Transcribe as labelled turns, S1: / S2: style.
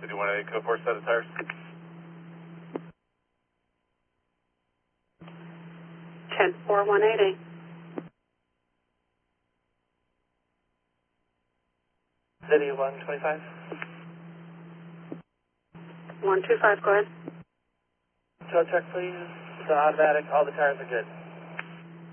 S1: City 188, code 4, set of tires.
S2: 10-4-188.
S3: City 125.
S2: 125, go ahead.
S3: Tow truck, please. The automatic, all the tires are good.